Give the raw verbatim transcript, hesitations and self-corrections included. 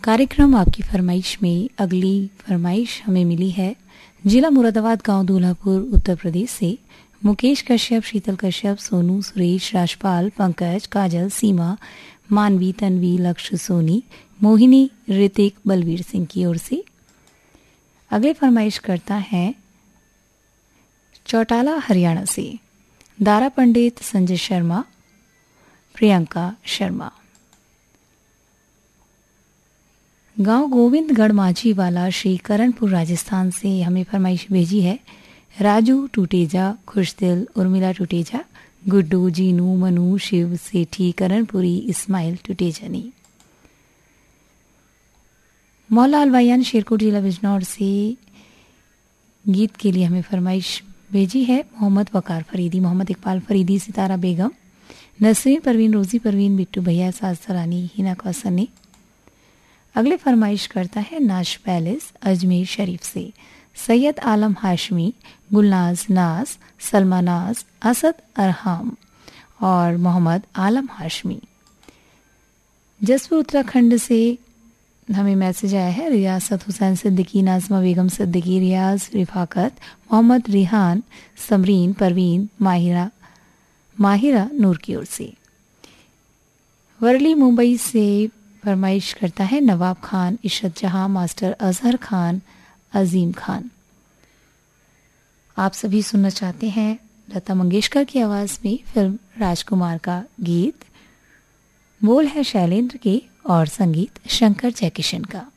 कार्यक्रम आपकी फरमाइश में अगली फरमाइश हमें मिली है जिला मुरादाबाद, गांव दूल्हापुर, उत्तर प्रदेश से मुकेश कश्यप, शीतल कश्यप, सोनू, सुरेश, राजपाल, पंकज, काजल, सीमा, मानवी, तन्वी, लक्ष्य, सोनी, मोहिनी, ऋतिक, बलवीर सिंह की ओर से। अगले फरमाइश करता है चौटाला, हरियाणा से दारा पंडित, संजय शर्मा, प्रियंका शर्मा। गांव गोविंदगढ़ माझी वाला, श्री करणपुर, राजस्थान से हमें फरमाइश भेजी है राजू टूटेजा, खुशदिल, उर्मिला टूटेजा, गुड्डू, जीनू, मनु, शिव सेठी, करणपुरी, इस्माइल टूटेजा ने। मौला अलवायान, शेरकोट जिला बिजनौर से गीत के लिए हमें फरमाइश भेजी है मोहम्मद वकार फरीदी, मोहम्मद इकबाल फरीदी, सितारा बेगम, नसरीन परवीन, रोजी परवीन, बिट्टू भैया, साज रानी, हिना कौसर ने। अगले फरमाइश करता है नाश पैलेस, अजमेर शरीफ से सैयद आलम हाशमी, गुलनाज नाज, सलमा नाज, असद अरहाम और मोहम्मद आलम हाशमी। जसपुर उत्तराखंड से हमें मैसेज आया है रियासत हुसैन सिद्दीकी, नाजमा बेगम सिद्दीकी, रियाज, रिफाकत, मोहम्मद रिहान, समरीन, परवीन, माहिरा माहिरा नूर की ओर से। वर्ली मुंबई से फरमाइश करता है नवाब खान, इशरत जहां, मास्टर अजहर खान, अजीम खान। आप सभी सुनना चाहते हैं लता मंगेशकर की आवाज में फिल्म राजकुमार का गीत। बोल है शैलेंद्र के और संगीत शंकर जयकिशन का।